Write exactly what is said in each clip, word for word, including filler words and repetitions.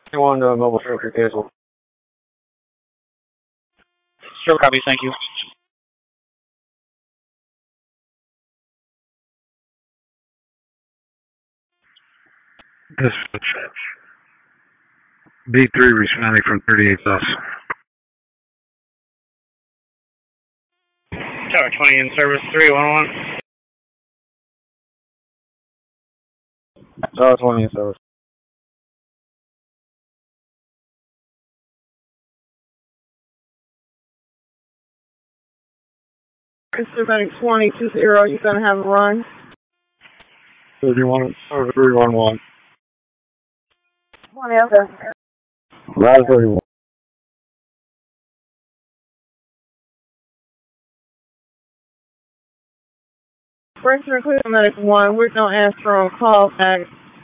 You want the mobile service cancel? Sure, copy. Thank you. Dispatch. B three responding from thirty-eight bus. Tower twenty in service, three one one. Tower twenty in service. Pacific twenty two zero, you're going to have a run. thirty-one, or three one one. twenty other. Rise thirty-one. First recruit medic one, we're going to ask for a call back.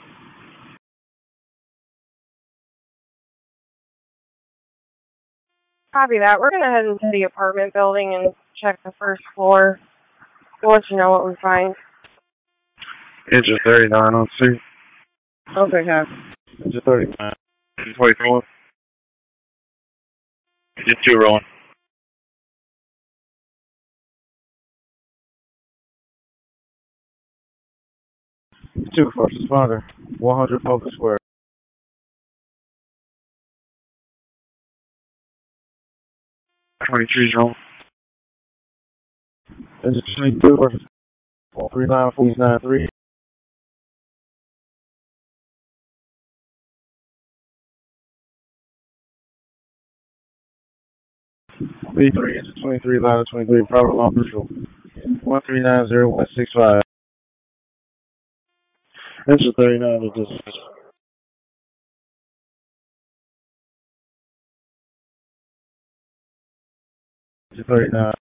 Copy that. We're going to head into the apartment building and check the first floor. We'll let you know what we find. Engine thirty-nine on scene. Okay, Cap. Engine thirty-nine. twenty-four. Just two rolling. Two first responder. one hundred Public Square. twenty-three zone. Engine twenty-two versus four three nine four nine three. B three, engine twenty-three, line twenty-three, private law neutral. one three nine zero one six five. Engine thirty-nine is dispatch. Engine thirty-nine.